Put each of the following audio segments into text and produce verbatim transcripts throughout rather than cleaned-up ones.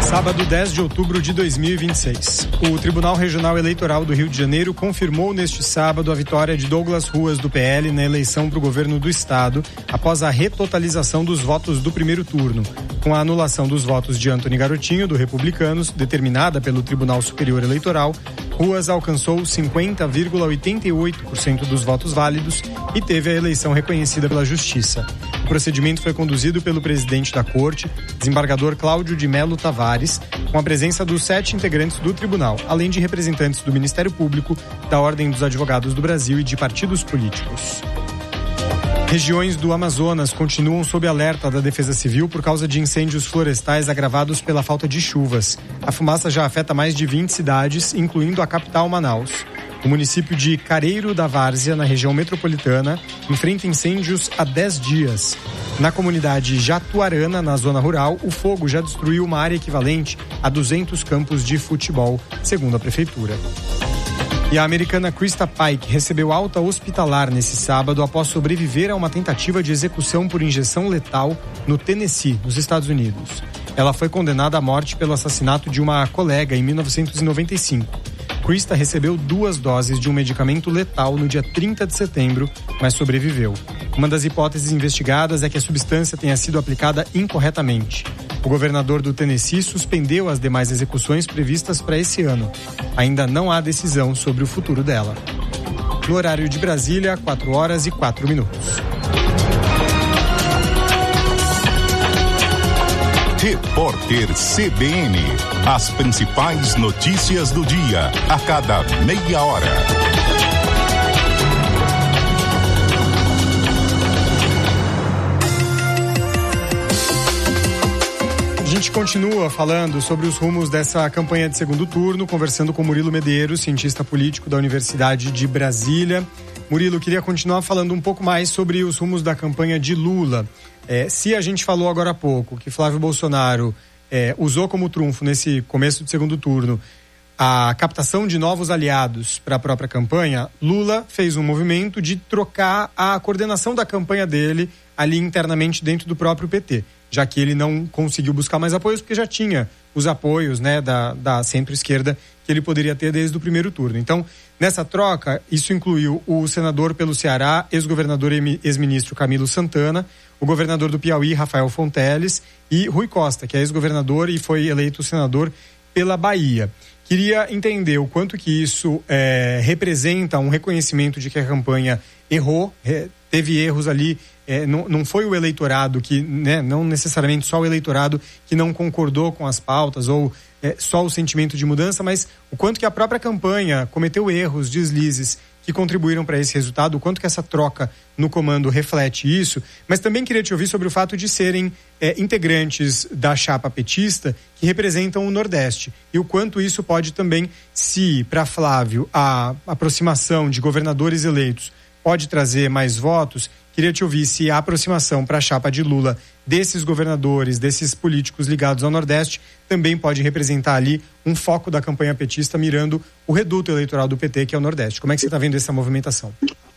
Sábado, dez de outubro de dois mil e vinte e seis. O Tribunal Regional Eleitoral do Rio de Janeiro confirmou neste sábado a vitória de Douglas Ruas, do P L, na eleição para o governo do estado, após a retotalização dos votos do primeiro turno. Com a anulação dos votos de Antony Garotinho, do Republicanos, determinada pelo Tribunal Superior Eleitoral, Ruas alcançou cinquenta vírgula oitenta e oito por cento dos votos válidos e teve a eleição reconhecida pela Justiça. O procedimento foi conduzido pelo presidente da Corte, desembargador Cláudio de Melo Tavares, com a presença dos sete integrantes do tribunal, além de representantes do Ministério Público, da Ordem dos Advogados do Brasil e de partidos políticos. Regiões do Amazonas continuam sob alerta da Defesa Civil por causa de incêndios florestais agravados pela falta de chuvas. A fumaça já afeta mais de vinte cidades, incluindo a capital Manaus. O município de Careiro da Várzea, na região metropolitana, enfrenta incêndios há dez dias. Na comunidade Jatuarana, na zona rural, o fogo já destruiu uma área equivalente a duzentos campos de futebol, segundo a prefeitura. E a americana Krista Pike recebeu alta hospitalar nesse sábado após sobreviver a uma tentativa de execução por injeção letal no Tennessee, nos Estados Unidos. Ela foi condenada à morte pelo assassinato de uma colega em mil novecentos e noventa e cinco. Krista recebeu duas doses de um medicamento letal no dia trinta de setembro, mas sobreviveu. Uma das hipóteses investigadas é que a substância tenha sido aplicada incorretamente. O governador do Tennessee suspendeu as demais execuções previstas para esse ano. Ainda não há decisão sobre o futuro dela. No horário de Brasília, quatro horas e quatro minutos. Repórter C B N. As principais notícias do dia, a cada meia hora. A gente continua falando sobre os rumos dessa campanha de segundo turno, conversando com Murilo Medeiros, cientista político da Universidade de Brasília. Murilo, queria continuar falando um pouco mais sobre os rumos da campanha de Lula. É, se a gente falou agora há pouco que Flávio Bolsonaro é, usou como trunfo nesse começo de segundo turno a captação de novos aliados para a própria campanha, Lula fez um movimento de trocar a coordenação da campanha dele ali internamente dentro do próprio P T, já que ele não conseguiu buscar mais apoios porque já tinha os apoios, né, da, da centro-esquerda que ele poderia ter desde o primeiro turno. Então, nessa troca, isso incluiu o senador pelo Ceará, ex-governador e ex-ministro Camilo Santana, o governador do Piauí, Rafael Fonteles, e Rui Costa, que é ex-governador e foi eleito senador pela Bahia. Queria entender o quanto que isso é, representa um reconhecimento de que a campanha errou, é, teve erros ali, é, não, não foi o eleitorado que, né, não necessariamente só o eleitorado que não concordou com as pautas ou é, só o sentimento de mudança, mas o quanto que a própria campanha cometeu erros, deslizes que contribuíram para esse resultado, o quanto que essa troca no comando reflete isso, mas também queria te ouvir sobre o fato de serem é, integrantes da chapa petista que representam o Nordeste e o quanto isso pode também, se para Flávio a aproximação de governadores eleitos pode trazer mais votos, queria te ouvir se a aproximação para a chapa de Lula desses governadores, desses políticos ligados ao Nordeste, também pode representar ali um foco da campanha petista mirando o reduto eleitoral do P T, que é o Nordeste. Como é que você está vendo essa movimentação?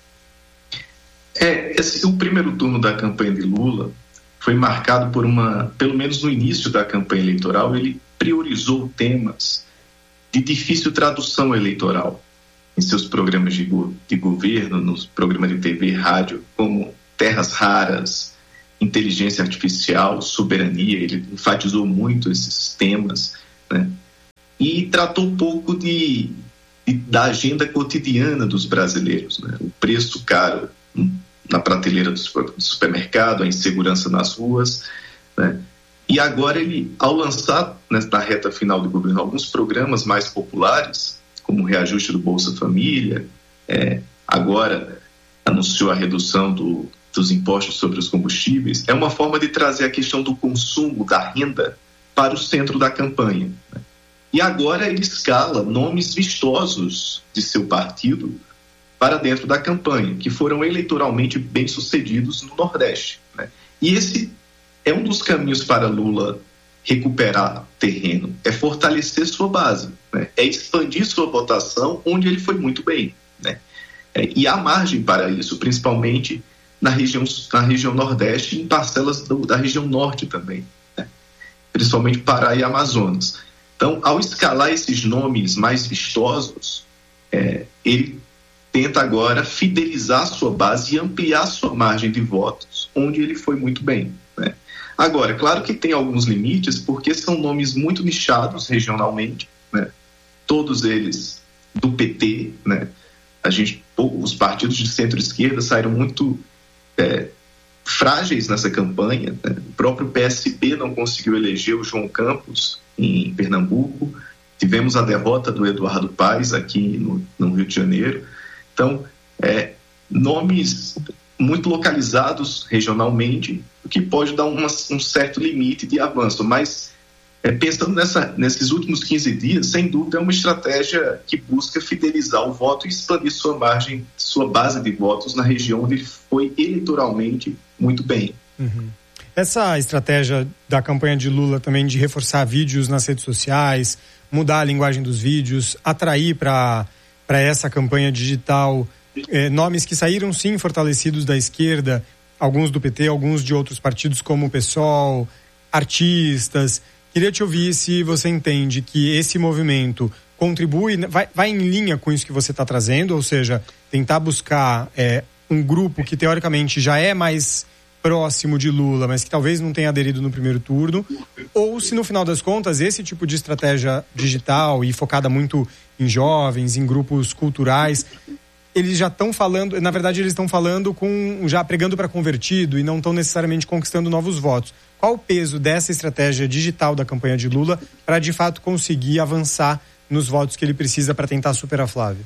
É, esse, o primeiro turno da campanha de Lula foi marcado por uma, pelo menos no início da campanha eleitoral, ele priorizou temas de difícil tradução eleitoral em seus programas de, go- de governo, nos programas de T V e rádio, como terras raras, inteligência artificial, soberania. Ele enfatizou muito esses temas, né? E tratou um pouco de, de, da agenda cotidiana dos brasileiros, né? O preço caro na prateleira do supermercado, a insegurança nas ruas, né? E agora ele, ao lançar, né, na reta final do governo, alguns programas mais populares, como o reajuste do Bolsa Família, é, agora anunciou a redução do, dos impostos sobre os combustíveis, é uma forma de trazer a questão do consumo, da renda, para o centro da campanha, né? E agora ele escala nomes vistosos de seu partido para dentro da campanha, que foram eleitoralmente bem-sucedidos no Nordeste, né? E esse é um dos caminhos para Lula recuperar terreno, é fortalecer sua base, né? É expandir sua votação onde ele foi muito bem, né? É, e há margem para isso, principalmente na região, na região Nordeste e em parcelas do, da região Norte também, né? principalmente Pará e Amazonas. Então, ao escalar esses nomes mais vistosos, é, ele tenta agora fidelizar a sua base e ampliar a sua margem de votos, onde ele foi muito bem, né? Agora, claro que tem alguns limites, porque são nomes muito nichados regionalmente, né? Todos eles do P T, né? A gente, os partidos de centro-esquerda saíram muito é, frágeis nessa campanha, né? O próprio P S B não conseguiu eleger o João Campos em Pernambuco, tivemos a derrota do Eduardo Paes aqui no, no Rio de Janeiro. Então, é, nomes muito localizados regionalmente, o que pode dar uma, um certo limite de avanço, mas é, pensando nessa, nesses últimos quinze dias, sem dúvida é uma estratégia que busca fidelizar o voto e expandir sua margem, sua base de votos na região onde ele foi eleitoralmente muito bem. Uhum. Essa estratégia da campanha de Lula também de reforçar vídeos nas redes sociais, mudar a linguagem dos vídeos, atrair para para essa campanha digital eh, nomes que saíram sim fortalecidos da esquerda, alguns do P T, alguns de outros partidos como o PSOL, artistas. Queria te ouvir se você entende que esse movimento contribui, vai, vai em linha com isso que você está trazendo, ou seja, tentar buscar eh, um grupo que teoricamente já é mais próximo de Lula, mas que talvez não tenha aderido no primeiro turno, ou se no final das contas esse tipo de estratégia digital e focada muito em jovens, em grupos culturais, eles já estão falando, na verdade eles estão falando com, já pregando para convertido e não estão necessariamente conquistando novos votos. Qual o peso dessa estratégia digital da campanha de Lula para de fato conseguir avançar nos votos que ele precisa para tentar superar Flávio?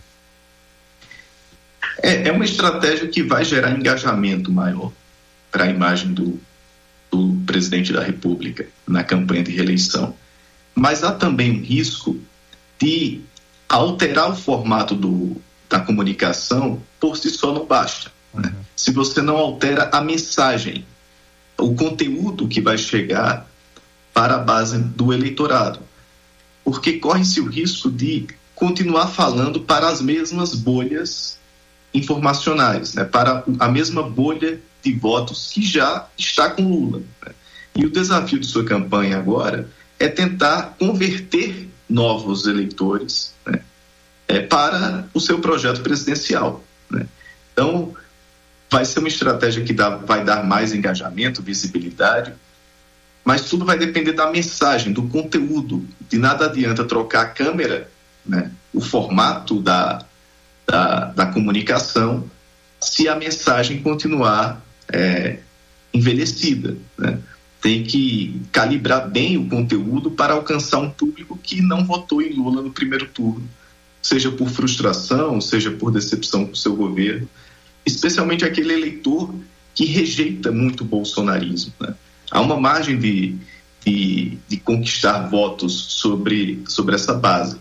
É, é uma estratégia que vai gerar engajamento maior para a imagem do, do presidente da República na campanha de reeleição. Mas há também um risco de alterar o formato do, da comunicação por si só não basta, né? Uhum. Se você não altera a mensagem, o conteúdo que vai chegar para a base do eleitorado. Porque corre-se o risco de continuar falando para as mesmas bolhas informacionais, né? Para a mesma bolha de votos que já está com Lula, né? E o desafio de sua campanha agora é tentar converter novos eleitores, né, é, para o seu projeto presidencial, né? Então, vai ser uma estratégia que dá, vai dar mais engajamento, visibilidade, mas tudo vai depender da mensagem, do conteúdo. De nada adianta trocar a câmera, né, o formato da, da, da comunicação, se a mensagem continuar é, envelhecida, né? Tem que calibrar bem o conteúdo para alcançar um público que não votou em Lula no primeiro turno, seja por frustração, seja por decepção com o seu governo, especialmente aquele eleitor que rejeita muito o bolsonarismo, né? Há uma margem de, de, de conquistar votos sobre, sobre essa base,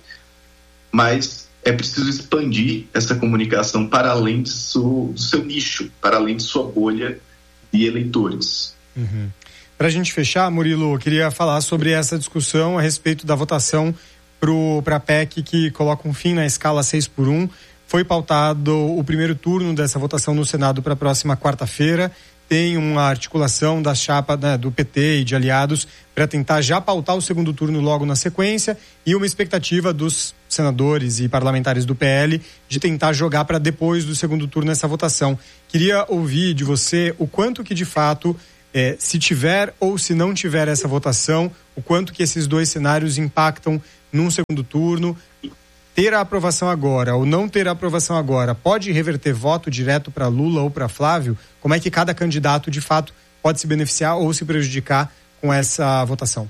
mas é preciso expandir essa comunicação para além de seu, do seu nicho, para além de sua bolha de eleitores. Uhum. Para a gente fechar, Murilo, eu queria falar sobre essa discussão a respeito da votação para a P E C que coloca um fim na escala seis por um. Foi pautado o primeiro turno dessa votação no Senado para a próxima quarta-feira. Tem uma articulação da chapa, né, do P T e de aliados para tentar já pautar o segundo turno logo na sequência e uma expectativa dos senadores e parlamentares do P L de tentar jogar para depois do segundo turno essa votação. Queria ouvir de você o quanto que de fato... É, se tiver ou se não tiver essa votação, o quanto que esses dois cenários impactam num segundo turno. Ter a aprovação agora ou não ter a aprovação agora pode reverter voto direto para Lula ou para Flávio? Como é que cada candidato de fato pode se beneficiar ou se prejudicar com essa votação?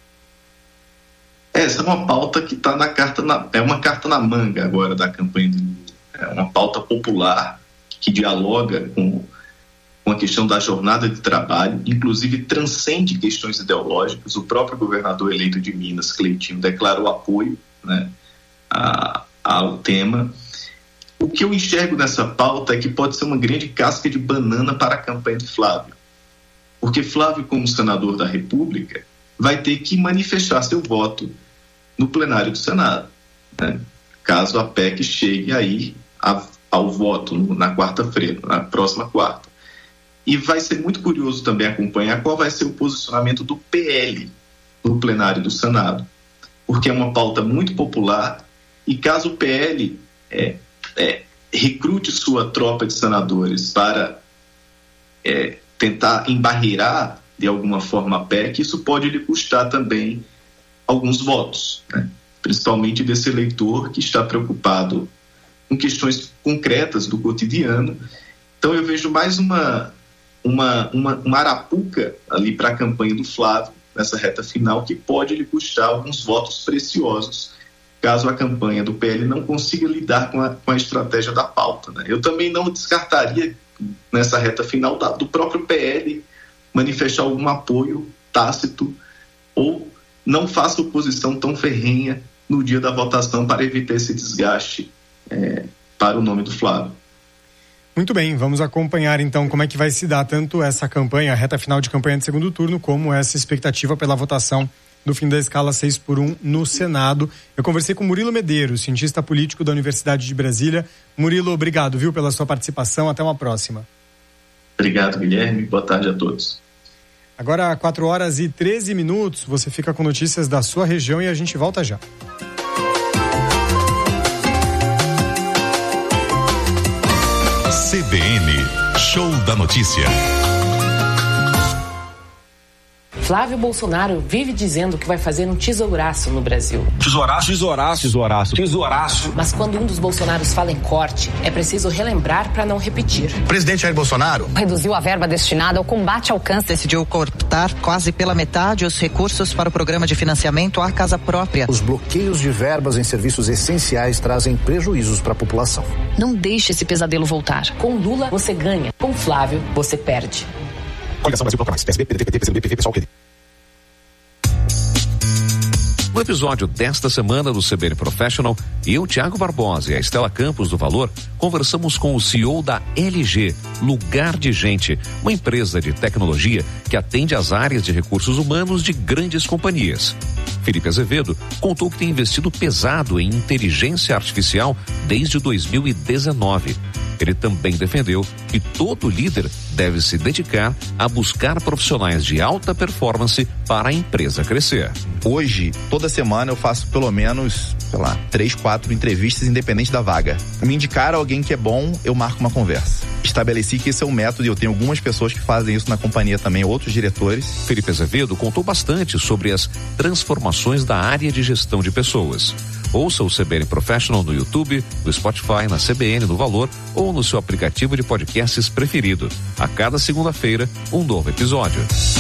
Essa é uma pauta que está na carta, na, é uma carta na manga agora da campanha de Lula. É uma pauta popular que dialoga com com a questão da jornada de trabalho, inclusive transcende questões ideológicas. O próprio governador eleito de Minas, Cleitinho, declarou apoio, né, a, ao tema. O que eu enxergo nessa pauta é que pode ser uma grande casca de banana para a campanha de Flávio. Porque Flávio, como senador da República, vai ter que manifestar seu voto no plenário do Senado, né, caso a P E C chegue aí a, ao voto no, na quarta-feira, na próxima quarta. E vai ser muito curioso também acompanhar qual vai ser o posicionamento do P L no plenário do Senado, porque é uma pauta muito popular e caso o P L é, é, recrute sua tropa de senadores para é, tentar embarreirar de alguma forma a P E C, isso pode lhe custar também alguns votos, né? Principalmente desse eleitor que está preocupado com questões concretas do cotidiano. Então eu vejo mais uma, uma, uma, uma arapuca ali para a campanha do Flávio, nessa reta final, que pode lhe custar alguns votos preciosos, caso a campanha do P L não consiga lidar com a, com a estratégia da pauta, né? Eu também não descartaria, nessa reta final, da, do próprio P L manifestar algum apoio tácito ou não faça oposição tão ferrenha no dia da votação para evitar esse desgaste é, para o nome do Flávio. Muito bem, vamos acompanhar então como é que vai se dar tanto essa campanha, a reta final de campanha de segundo turno, como essa expectativa pela votação do fim da escala seis por um no Senado. Eu conversei com Murilo Medeiros, cientista político da Universidade de Brasília. Murilo, obrigado, viu, pela sua participação. Até uma próxima. Obrigado, Guilherme. Boa tarde a todos. Agora, quatro horas e treze minutos, você fica com notícias da sua região e a gente volta já. C B N, Show da Notícia. Flávio Bolsonaro vive dizendo que vai fazer um tesouraço no Brasil. Tesouraço, tesouraço, tesouraço, tesouraço. Mas quando um dos Bolsonaros fala em corte, é preciso relembrar para não repetir. O presidente Jair Bolsonaro reduziu a verba destinada ao combate ao câncer. Decidiu cortar quase pela metade os recursos para o programa de financiamento à casa própria. Os bloqueios de verbas em serviços essenciais trazem prejuízos para a população. Não deixe esse pesadelo voltar. Com Lula, você ganha. Com Flávio, você perde. Coligação Brasil Proclamais, P S B, P D T, P C M D, P V, Pessoal, P D. No episódio desta semana do C B N Professional, eu, Thiago Barbosa e a Estela Campos do Valor, conversamos com o C E O da L G, Lugar de Gente, uma empresa de tecnologia que atende às áreas de recursos humanos de grandes companhias. Felipe Azevedo contou que tem investido pesado em inteligência artificial desde dois mil e dezenove. Ele também defendeu que todo líder deve se dedicar a buscar profissionais de alta performance para a empresa crescer. Hoje, toda semana eu faço pelo menos, sei lá, três, quatro entrevistas independente da vaga. Me indicar alguém que é bom, eu marco uma conversa. Estabeleci que esse é um método e eu tenho algumas pessoas que fazem isso na companhia também, outros diretores. Felipe Azevedo contou bastante sobre as transformações da área de gestão de pessoas. Ouça o C B N Professional no YouTube, no Spotify, na C B N, no Valor ou no seu aplicativo de podcasts preferido. A cada segunda-feira, um novo episódio.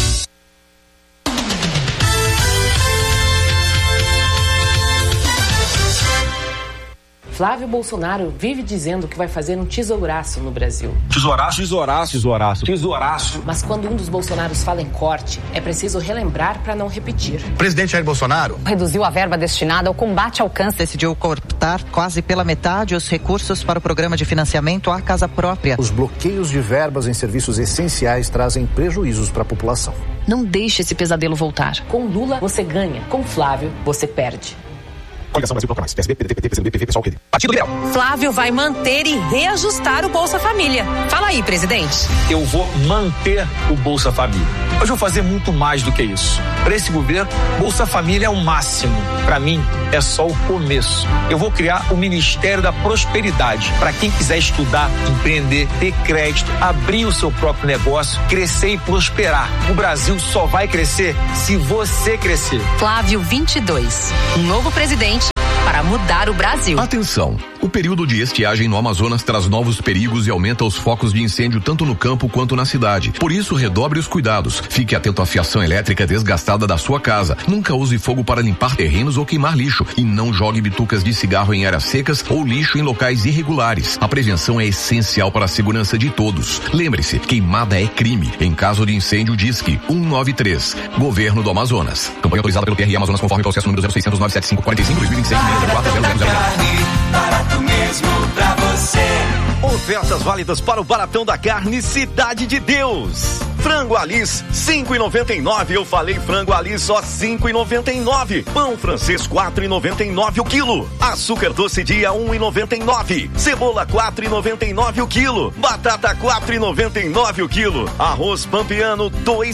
Flávio Bolsonaro vive dizendo que vai fazer um tesouraço no Brasil. Tesouraço, tesouraço, tesouraço, tesouraço. Mas quando um dos Bolsonaros fala em corte, é preciso relembrar para não repetir. O presidente Jair Bolsonaro reduziu a verba destinada ao combate ao câncer. Decidiu cortar quase pela metade os recursos para o programa de financiamento à casa própria. Os bloqueios de verbas em serviços essenciais trazem prejuízos para a população. Não deixe esse pesadelo voltar. Com Lula, você ganha. Com Flávio, você perde. Coligação Brasil Proclamais, P S B, P D T, P C M D, P V, Pessoal, P D. Partido Liberal. Flávio vai manter e reajustar o Bolsa Família. Fala aí, presidente. Eu vou manter o Bolsa Família. Mas vou fazer muito mais do que isso. Para esse governo, Bolsa Família é o máximo. Para mim, é só o começo. Eu vou criar o Ministério da Prosperidade. Para quem quiser estudar, empreender, ter crédito, abrir o seu próprio negócio, crescer e prosperar. O Brasil só vai crescer se você crescer. Flávio vinte e dois. Um novo presidente para mudar o Brasil. Atenção! O período de estiagem no Amazonas traz novos perigos e aumenta os focos de incêndio tanto no campo quanto na cidade. Por isso, redobre os cuidados. Fique atento à fiação elétrica desgastada da sua casa. Nunca use fogo para limpar terrenos ou queimar lixo. E não jogue bitucas de cigarro em áreas secas ou lixo em locais irregulares. A prevenção é essencial para a segurança de todos. Lembre-se, queimada é crime. Em caso de incêndio, disque um nove três. Governo do Amazonas. Campanha autorizada pelo P R Amazonas conforme processo número zero seiscentos nove sete cinco quatro cinco dois mil e vinte e seis seis zero quatro zero zero zero. Barato mesmo pra você. Ofertas válidas para o Baratão da Carne Cidade de Deus. Frango Alis, cinco e noventa e nove. Eu falei frango Alis, só cinco e noventa e nove. Pão francês, quatro e noventa e nove o quilo. Açúcar doce dia, um e noventa e nove. Cebola, quatro e noventa e nove o quilo. Batata, quatro e noventa e nove o quilo. Arroz pampiano, dois